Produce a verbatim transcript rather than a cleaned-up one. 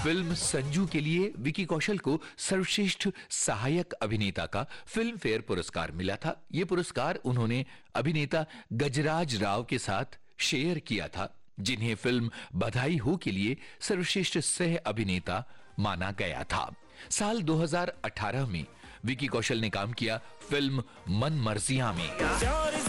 Film Sanju के लिए विकी कौशल को सर्वश्रेष्ठ सहायक अभिनेता का फिल्म फेयर पुरस्कार मिला था। यह पुरस्कार उन्होंने अभिनेता गजराज राव के साथ शेयर किया था, जिन्हें फिल्म बधाई हो के लिए सर्वश्रेष्ठ सह अभिनेता माना गया था। साल दो हज़ार अठारह में विकी कौशल ने काम किया फिल्म मन मर्जियां में।